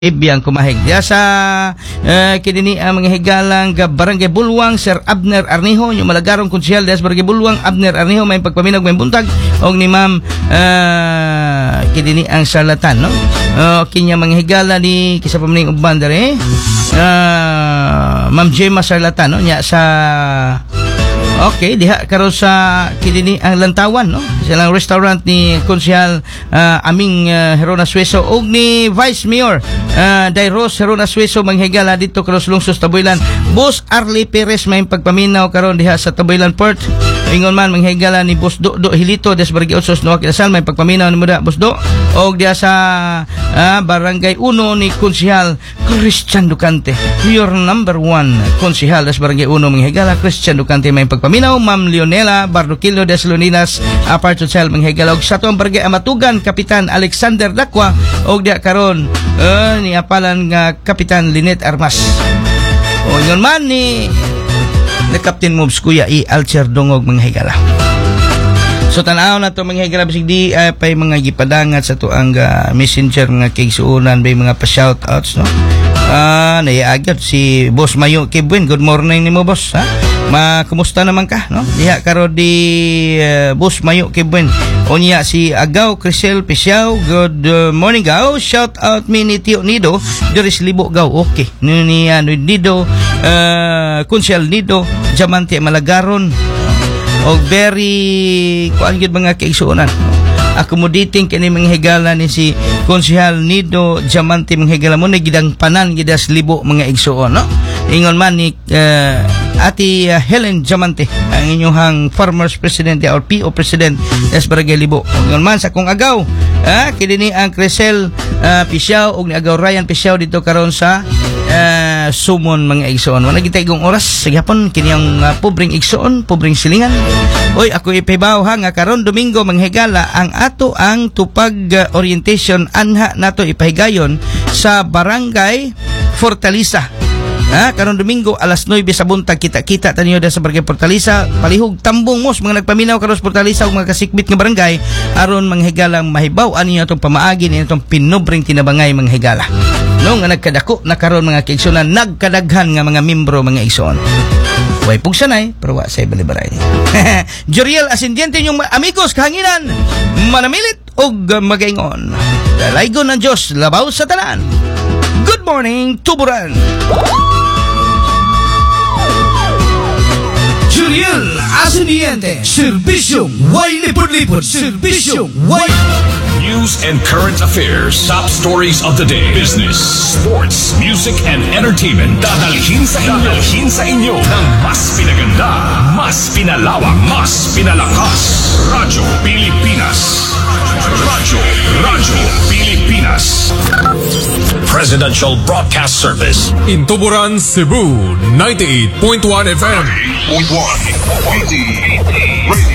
Ibiyang kumahig diya sa kinini ang mga higalang Barangay Bulwang Sir Abner Arnijo yung malagarong konsyal diya sa Barangay Bulwang Abner Arnijo may pagpaminaw may buntag og ni ma'am kinini ang Sarlatan no kinya mga higala ni kisa pamaning uban dere Ma'am Gemma Sarlatan no nya sa okay, diha karon sa kinini ang Lantawan no. Silang restaurant ni Konsyal Aming Herona Sueso og ni Vice Mayor Dairos Herona Sueso manghigala dito karon sa lungsod Taboylan. Boss Arlie Perez may pagpaminaw karon diha sa Taboylan Port. Ingon man manghigala ni Boss Do Hilito des Barangay Otsos no Kinasal may pagpaminaw ni muda Boss Do og diha sa Barangay 1 ni Konsyal Christian Ducante. Your number 1 konsyal des Barangay 1 manghigala Christian Ducante may pagpaminaw Ma'am Leonela Bardoquillo des Luninas Apart Hotel manghigala og sa tuang Barangay Amatugan Kapitan Alexander Dacua og diha karon ni apalan nga Kapitan Linet Armas. O ingon man ni na Captain Moves Kuya Alcher Dongog mga higala. So tanaw na to mga higala bisig di pay mga gipadangat sa tuang messenger nga kay suunan bay mga pa-shout outs no. Naiagyat si Boss Mayo Kibwin. Good morning nimo boss ha. Kumusta naman ka no? Diha karo di Boss Mayo Kibwin. Onya si Agaw Crisel Pisiaw. Good morning Gaw. Shout out me ni Tio Nido. Doris Libo Gaw. Okay. Ni Nido Kunsel Nido Diamante Malagaron og very kuan gyud mga kaigsuonan. Accommodating kini mga higala ni si Konsehal Nido Diamante mga higala mo nagidang panan gidas libo mga igsuon no. Ingon man ni Ati Helen Diamante ang inyong Farmers President or PO President des Barangay Libo. Ingon man sa kong agaw kini ni ang Crisel Pisiaw og ni agaw Ryan Pisiaw dito karon sa sumon mga igsoon. Wala kita igong oras sa gihapon kini ang pobreng igsoon, pobreng silingan. Oy ako ipibaw ha nga karon Domingo manghigala ang ato ang tupag orientation anha nato ipahigayon sa Barangay Fortaleza. Karon Domingo alas 9 sa buntag kita-kita taniyo sa Barangay Fortaleza palihog tambong mos mga nagpaminaw karon sa Fortaleza ug mga kasikbit nga barangay aron manghigalang mahibaw ani atong pamaagi ni atong pinubring tinabangay mga higala. No nga nagkadako na karon mga kaigsunan nagkadaghan nga mga membro mga igsoon. Way pugsanay pero wa say balibaray. Joriel Ascendiente yung amigos kahanginan manamilit og magaingon. Dalaygon ng Dios labaw sa tanan. Good morning Tuburan. Joriel Ascendiente, Servisyong Way Lipod-Lipod, Servisyong Way. News and current affairs, top stories of the day, business, sports, music, and entertainment. Dadalhin sa inyo ng mas pinaganda, mas pinalawak, mas pinalakas. Radyo Pilipinas. Radyo Pilipinas. Presidential Broadcast Service. In Tuburan, Cebu, 98.1 FM. 98.1.